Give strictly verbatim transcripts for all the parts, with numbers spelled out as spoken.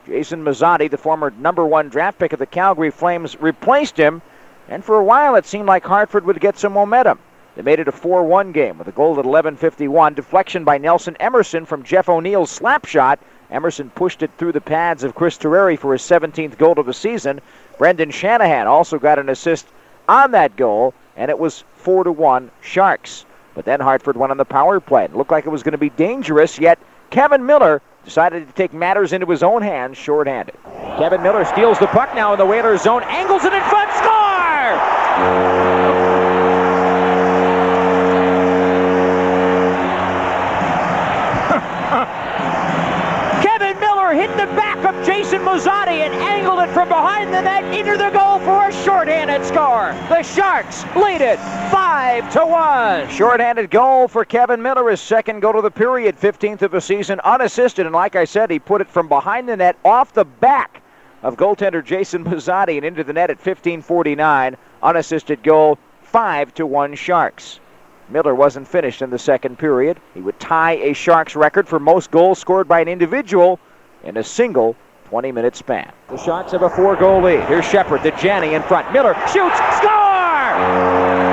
Jason Mazzotti, the former number one draft pick of the Calgary Flames, replaced him, and for a while it seemed like Hartford would get some momentum. They made it a four one game with a goal at eleven fifty-one. Deflection by Nelson Emerson from Jeff O'Neill's slap shot. Emerson pushed it through the pads of Chris Terreri for his seventeenth goal of the season. Brendan Shanahan also got an assist on that goal, and it was four to one Sharks. But then Hartford went on the power play. It looked like it was going to be dangerous, yet Kevin Miller decided to take matters into his own hands shorthanded. Kevin Miller steals the puck now in the Whalers zone, angles it in front, score! Kevin Miller hit the back of Jason Mazzotti and angled it from behind the net into the goal for a shorthanded score. The Sharks lead it five to one. Shorthanded goal for Kevin Miller, his second goal of the period, fifteenth of the season, unassisted. And like I said, he put it from behind the net off the back of goaltender Jason Mazzotti and into the net at fifteen forty-nine. Unassisted goal, five to one Sharks. Miller wasn't finished in the second period. He would tie a Sharks record for most goals scored by an individual in a single twenty-minute span. The Sharks have a four-goal lead. Here's Shepard to Janney in front. Miller shoots, score!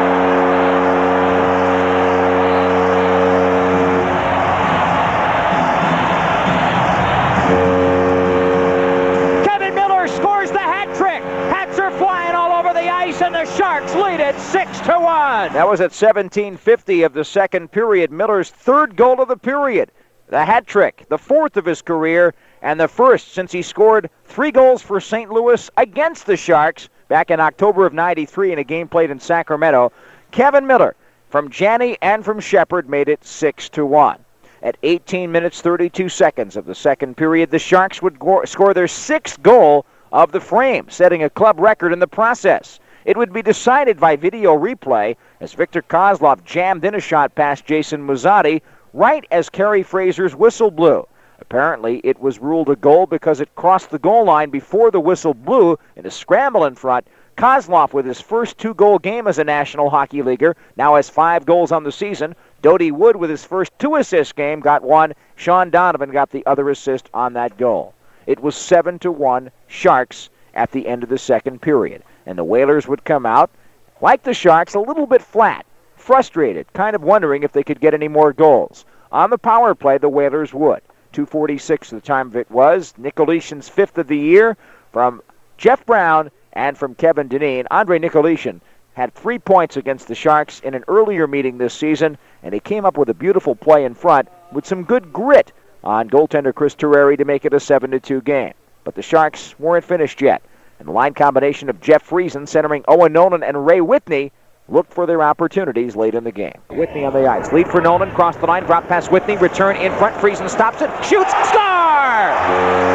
And the Sharks lead it six to one. That was at seventeen fifty of the second period. Miller's third goal of the period. The hat trick, the fourth of his career, and the first since he scored three goals for Saint Louis against the Sharks back in October of ninety-three in a game played in Sacramento. Kevin Miller from Janney and from Shepard made it six to one. At eighteen minutes thirty-two seconds of the second period, the Sharks would go- score their sixth goal of the frame, setting a club record in the process. It would be decided by video replay as Victor Kozlov jammed in a shot past Jason Mazzotti right as Kerry Fraser's whistle blew. Apparently, it was ruled a goal because it crossed the goal line before the whistle blew in a scramble in front. Kozlov, with his first two-goal game as a National Hockey Leaguer, now has five goals on the season. Dodie Wood, with his first two-assist game, got one. Sean Donovan got the other assist on that goal. It was seven to one Sharks at the end of the second period. And the Whalers would come out, like the Sharks, a little bit flat, frustrated, kind of wondering if they could get any more goals. On the power play, the Whalers would. two forty-six the time of it was. Nicolishin's fifth of the year from Jeff Brown and from Kevin Dineen. Andre Nicolishin had three points against the Sharks in an earlier meeting this season, and he came up with a beautiful play in front with some good grit on goaltender Chris Terreri to make it a seven to two game. But the Sharks weren't finished yet. And the line combination of Jeff Friesen centering Owen Nolan and Ray Whitney looked for their opportunities late in the game. Whitney on the ice. Lead for Nolan. Cross the line. Drop past Whitney. Return in front. Friesen stops it. Shoots. Score!